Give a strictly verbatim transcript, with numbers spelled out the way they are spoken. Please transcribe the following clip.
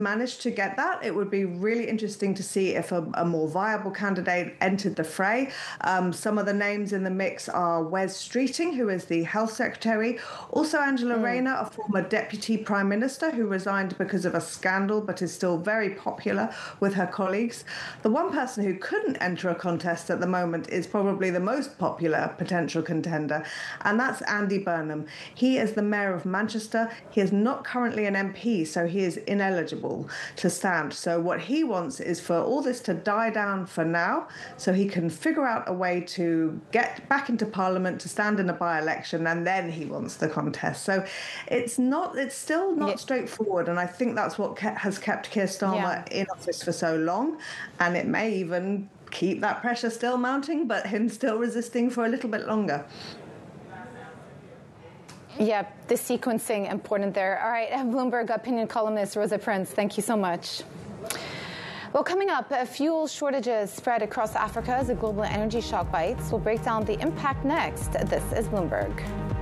managed to get that. It would be really interesting to see if a, a more viable candidate entered the fray. Um, some of the names in the mix are Wes Streeting, who is the health secretary, also Angela Mm. Rayner, a former deputy prime minister who resigned because of a scandal but is still very popular with her colleagues. The one person who couldn't enter a contest at the moment is probably the most popular potential contender, and that's Andy Burnham. He is the mayor of Manchester. He is not currently an M P, so he is ineligible to stand. So what he wants is for all this to die down for now, so he can figure out a way to get back into Parliament, to stand in a by-election, and then he wants the contest. So it's not, it's still not yeah. straightforward, and I think that's what ke- has kept Keir Starmer yeah. in office for so long, and it may even keep that pressure still mounting, but him still resisting for a little bit longer. Yeah, the sequencing important there. All right, Bloomberg opinion columnist Rosa Prince, thank you so much. Well, coming up, uh, fuel shortages spread across Africa as a global energy shock bites. We'll break down the impact next. This is Bloomberg.